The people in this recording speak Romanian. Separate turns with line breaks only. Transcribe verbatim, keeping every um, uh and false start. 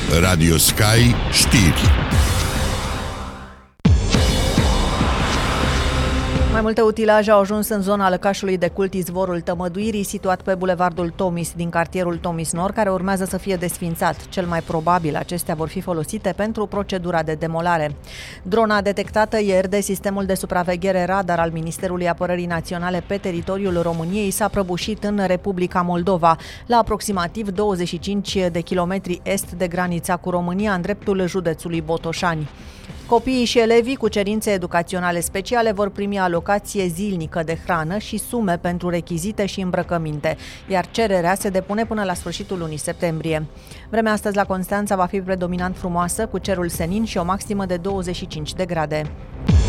Radio Sky Știri.
Mai multe utilaje au ajuns în zona lăcașului de cult Izvorul Tămăduirii, situat pe bulevardul Tomis din cartierul Tomis Nord, care urmează să fie desfințat. Cel mai probabil acestea vor fi folosite pentru procedura de demolare. Drona detectată ieri de sistemul de supraveghere radar al Ministerului Apărării Naționale pe teritoriul României s-a prăbușit în Republica Moldova, la aproximativ douăzeci și cinci de kilometri est de granița cu România, în dreptul județului Botoșani. Copiii și elevii cu cerințe educaționale speciale vor primi alocație zilnică de hrană și sume pentru rechizite și îmbrăcăminte, iar cererea se depune până la sfârșitul lunii septembrie. Vremea astăzi la Constanța va fi predominant frumoasă, cu cerul senin și o maximă de douăzeci și cinci de grade.